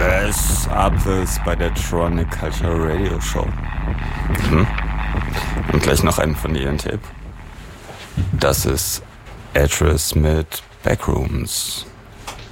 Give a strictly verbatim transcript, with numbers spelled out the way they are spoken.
Yes, Apfels bei der Tronic Culture Radio Show. Hm? Und gleich noch einen von ihren Tape. Das ist Address mit Backrooms.